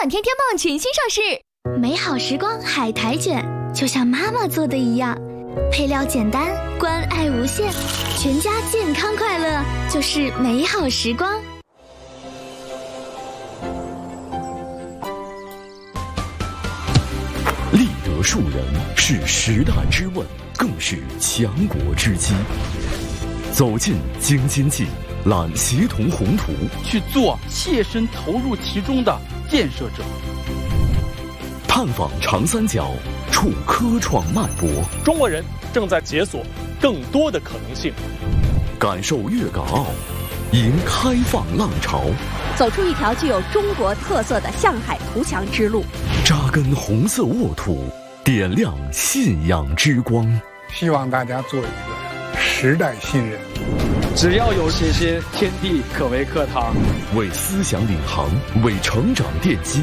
管天天棒全新上市， 美好时光海苔卷，就像妈妈做的一样，配料简单，关爱无限，全家健康快乐就是美好时光。 立德树人是时代之问，更是强国之基。走进京津冀，揽协同宏图， 去做切身投入其中的建设者。 探访长三角，触科创脉搏。 中国人正在解锁更多的可能性， 感受粤港澳，迎开放浪潮， 走出一条具有中国特色的向海图强之路， 扎根红色沃土，点亮信仰之光。 希望大家做一个时代新人。 只要有信心，天地可为课堂。 为思想领航，为成长奠基。